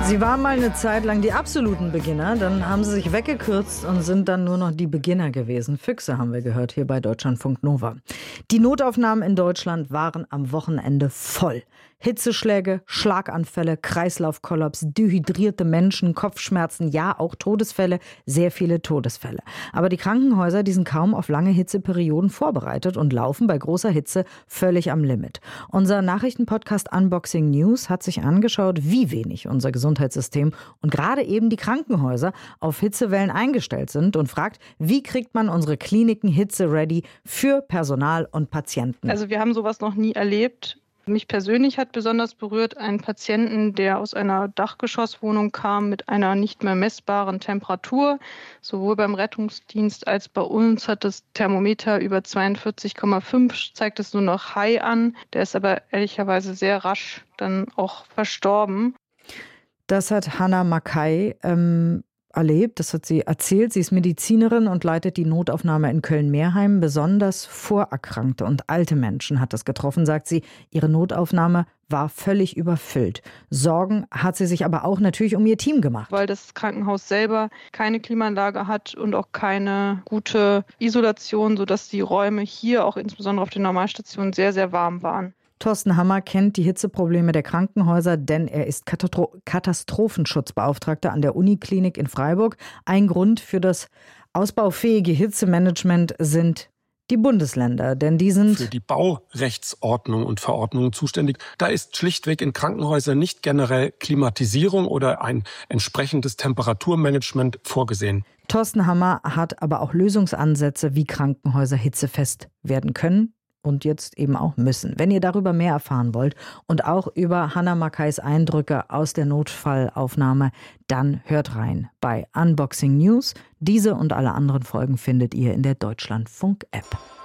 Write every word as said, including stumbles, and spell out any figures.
Sie waren mal eine Zeit lang die absoluten Beginner, dann haben sie sich weggekürzt und sind dann nur noch die Beginner gewesen. Füchse haben wir gehört hier bei Deutschlandfunk Nova. Die Notaufnahmen in Deutschland waren am Wochenende voll. Hitzeschläge, Schlaganfälle, Kreislaufkollaps, dehydrierte Menschen, Kopfschmerzen, ja auch Todesfälle, sehr viele Todesfälle. Aber die Krankenhäuser, die sind kaum auf lange Hitzeperioden vorbereitet und laufen bei großer Hitze völlig am Limit. Unser Nachrichtenpodcast Unboxing News hat sich angeschaut, wie wenig unser Gesundheitssystem und gerade eben die Krankenhäuser auf Hitzewellen eingestellt sind und fragt, wie kriegt man unsere Kliniken hitze-ready für Personal und Patienten? Also wir haben sowas noch nie erlebt. Mich persönlich hat besonders berührt einen Patienten, der aus einer Dachgeschosswohnung kam mit einer nicht mehr messbaren Temperatur. Sowohl beim Rettungsdienst als bei uns hat das Thermometer über zweiundvierzig Komma fünf, zeigt es nur noch High an. Der ist aber ehrlicherweise sehr rasch dann auch verstorben. Das hat Hannah Mackay ähm, erlebt, das hat sie erzählt. Sie ist Medizinerin und leitet die Notaufnahme in Köln-Meerheim. Besonders vorerkrankte und alte Menschen hat das getroffen, sagt sie. Ihre Notaufnahme war völlig überfüllt. Sorgen hat sie sich aber auch natürlich um ihr Team gemacht. Weil das Krankenhaus selber keine Klimaanlage hat und auch keine gute Isolation, sodass die Räume hier, auch insbesondere auf den Normalstationen, sehr, sehr warm waren. Thorsten Hammer kennt die Hitzeprobleme der Krankenhäuser, denn er ist Katastrophenschutzbeauftragter an der Uniklinik in Freiburg. Ein Grund für das ausbaufähige Hitzemanagement sind die Bundesländer, denn die sind für die Baurechtsordnung und Verordnungen zuständig. Da ist schlichtweg in Krankenhäusern nicht generell Klimatisierung oder ein entsprechendes Temperaturmanagement vorgesehen. Thorsten Hammer hat aber auch Lösungsansätze, wie Krankenhäuser hitzefest werden können. Und jetzt eben auch müssen. Wenn ihr darüber mehr erfahren wollt und auch über Hannah Mackays Eindrücke aus der Notfallaufnahme, dann hört rein bei Unboxing News. Diese und alle anderen Folgen findet ihr in der Deutschlandfunk-App.